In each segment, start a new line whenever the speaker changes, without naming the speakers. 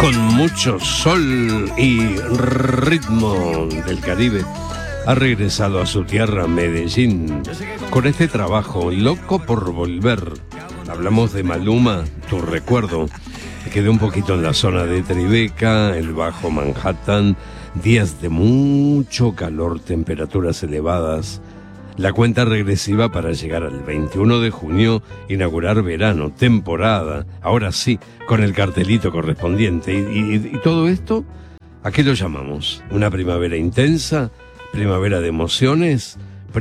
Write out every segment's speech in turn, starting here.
Con mucho sol y ritmo del Caribe, ha regresado a su tierra, Medellín, con este trabajo, Loco por Volver. Hablamos de Maluma, Tu Recuerdo. Me quedé un poquito en la zona de Tribeca, el Bajo Manhattan, días de mucho calor, temperaturas elevadas. La cuenta regresiva para llegar al 21 de junio, inaugurar verano, temporada, ahora sí, con el cartelito correspondiente. Y todo esto, ¿a qué lo llamamos? ¿Una primavera intensa? ¿Primavera de emociones?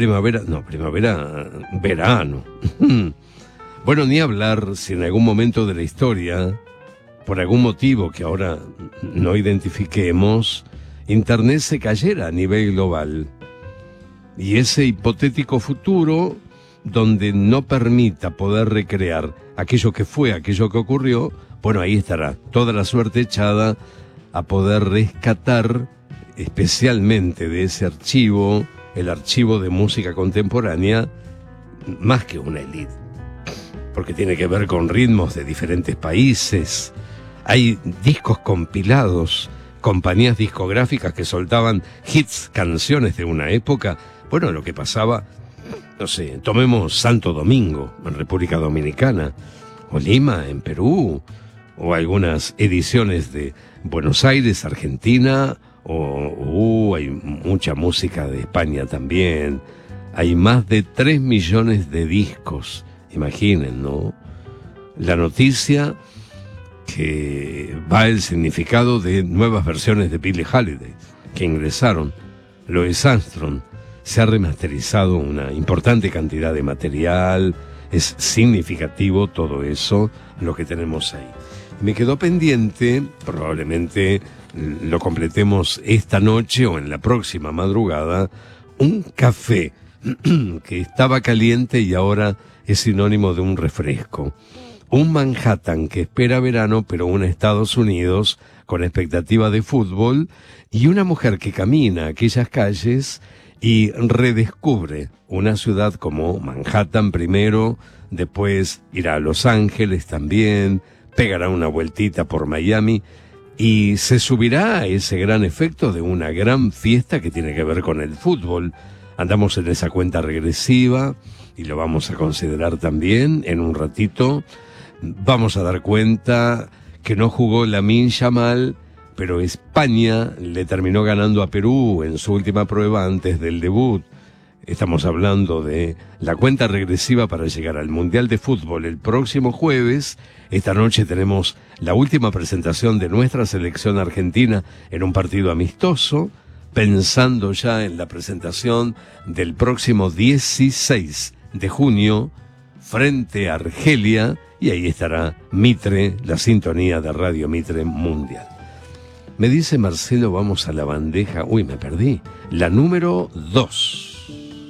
Verano. Bueno, ni hablar si en algún momento de la historia, por algún motivo que ahora no identifiquemos, Internet se cayera a nivel global. Y ese hipotético futuro donde no permita poder recrear aquello que fue, aquello que ocurrió, bueno, ahí estará toda la suerte echada a poder rescatar especialmente de ese archivo, el archivo de música contemporánea, más que una élite, porque tiene que ver con ritmos de diferentes países. Hay discos compilados, compañías discográficas que soltaban hits, canciones de una época. Bueno, lo que pasaba, no sé, tomemos Santo Domingo, en República Dominicana, o Lima, en Perú, o algunas ediciones de Buenos Aires, Argentina, hay mucha música de España también. Hay más de 3 millones de discos, imaginen, ¿no? La noticia que va el significado de nuevas versiones de Billie Holiday, que ingresaron. Louis Armstrong. Se ha remasterizado una importante cantidad de material, es significativo todo eso, lo que tenemos ahí. Me quedó pendiente, probablemente lo completemos esta noche o en la próxima madrugada, un café que estaba caliente y ahora es sinónimo de un refresco. Un Manhattan que espera verano, pero un Estados Unidos con expectativa de fútbol, y una mujer que camina aquellas calles y redescubre una ciudad como Manhattan primero, después irá a Los Ángeles también, pegará una vueltita por Miami y se subirá a ese gran efecto de una gran fiesta que tiene que ver con el fútbol. Andamos en esa cuenta regresiva y lo vamos a considerar también en un ratito. Vamos a dar cuenta que no jugó Lamine Yamal, pero España le terminó ganando a Perú en su última prueba antes del debut. Estamos hablando de la cuenta regresiva para llegar al Mundial de Fútbol el próximo jueves. Esta noche tenemos la última presentación de nuestra selección argentina en un partido amistoso, pensando ya en la presentación del próximo 16 de junio frente a Argelia, y ahí estará Mitre, la sintonía de Radio Mitre Mundial. Me dice Marcelo, vamos a la bandeja. Uy, me perdí. La número 2.